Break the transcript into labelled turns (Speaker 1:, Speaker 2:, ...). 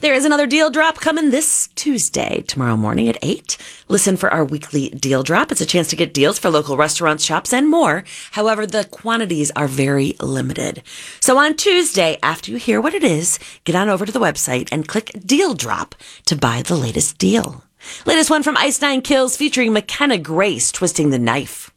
Speaker 1: There is another deal drop coming this Tuesday, tomorrow morning at 8. Listen for our weekly deal drop. It's a chance to get deals for local restaurants, shops, and more. However, the quantities are very limited. So on Tuesday, after you hear what it is, get on over to the website and click Deal Drop to buy the latest deal. Latest one from Ice Nine Kills featuring McKenna Grace, Twisting the Knife.